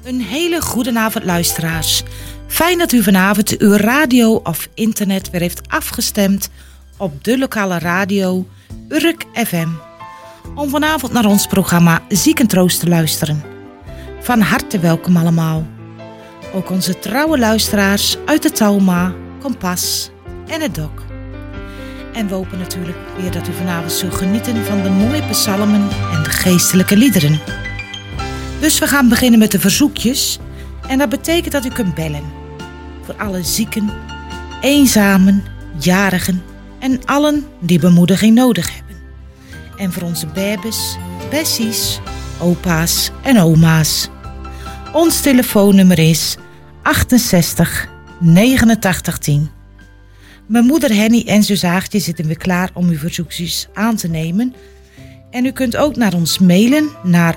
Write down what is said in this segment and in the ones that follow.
Een hele goede avond, luisteraars. Fijn dat u vanavond uw radio of internet weer heeft afgestemd op de lokale radio Urk FM. Om vanavond naar ons programma Ziek en Troost te luisteren. Van harte welkom allemaal. Ook onze trouwe luisteraars uit de Talma, Kompas en het Dok. En we hopen natuurlijk weer dat u vanavond zult genieten van de mooie psalmen en de geestelijke liederen. Dus we gaan beginnen met de verzoekjes. En dat betekent dat u kunt bellen. Voor alle zieken, eenzamen, jarigen en allen die bemoediging nodig hebben. En voor onze babes, bessies, opa's en oma's. Ons telefoonnummer is 68 89 10. Mijn moeder Henny en zus Aagtje zitten weer klaar om uw verzoekjes aan te nemen. En u kunt ook naar ons mailen naar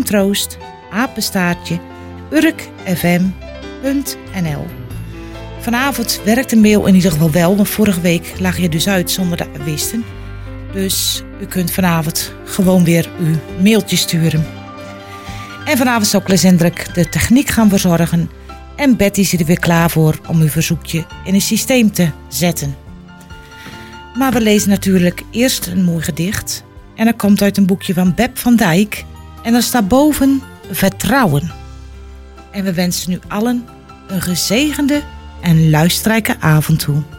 ziekentroost@urkfm.nl. Vanavond werkt de mail in ieder geval wel, want vorige week lag je dus uit zonder dat we wisten. Dus u kunt vanavond gewoon weer uw mailtje sturen. En vanavond zal Kles Hendrik de techniek gaan verzorgen. En Betty zit er weer klaar voor om uw verzoekje in het systeem te zetten. Maar we lezen natuurlijk eerst een mooi gedicht. En dat komt uit een boekje van Beb van Dijk. En daar staat boven vertrouwen. En we wensen u allen een gezegende en luisterrijke avond toe.